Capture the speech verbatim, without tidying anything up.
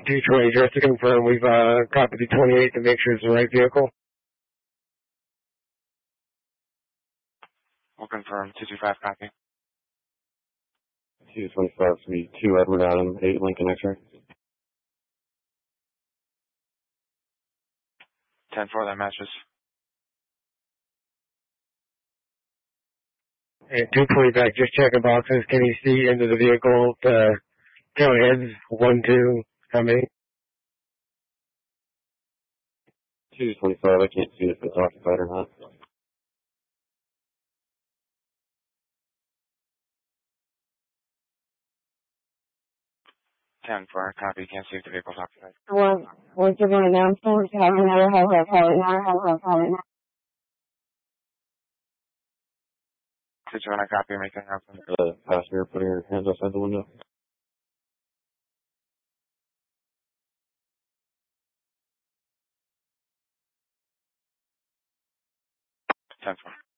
two twenty, just to confirm, we've uh, copied the twenty-eight to make sure it's the right vehicle. We'll confirm. two two five, copy. two twenty-five to be two Edward Adam, eight Lincoln X-ray. ten four, that matches. And two twenty back, just checking boxes. Can you see into the vehicle? Uh, count heads, one, two, how many? two twenty-five, I can't see if it's occupied or not. ten four, copy. Can't see if the vehicle's occupied. Well, we'll give an announcement. Have another have a call it now, have a call it now. two two one, I copy. Make an announcement. The passenger putting her hands outside the window. ten four.